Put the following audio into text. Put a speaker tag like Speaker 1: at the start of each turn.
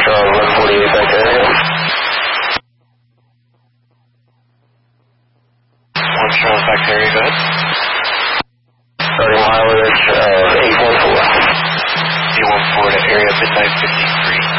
Speaker 1: Armstrong, 148 back area.
Speaker 2: Armstrong, back area, go ahead.
Speaker 1: Starting mileage of 814.
Speaker 2: 814 to area midnight 53.